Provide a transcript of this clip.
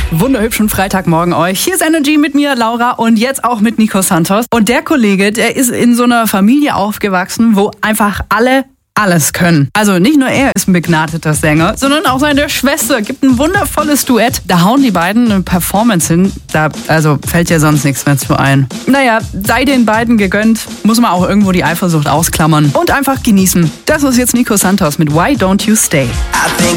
Wunderhübschen Freitagmorgen euch. Hier ist Energy mit mir, Laura, und jetzt auch mit Nico Santos. Und der Kollege, der ist in so einer Familie aufgewachsen, wo einfach alle alles können. Also nicht nur er ist ein begnadeter Sänger, sondern auch seine Schwester gibt ein wundervolles Duett. Da hauen die beiden eine Performance hin. Da fällt ja sonst nichts mehr zu ein. Naja, sei den beiden gegönnt, muss man auch irgendwo die Eifersucht ausklammern und einfach genießen. Das ist jetzt Nico Santos mit Why Don't You Stay.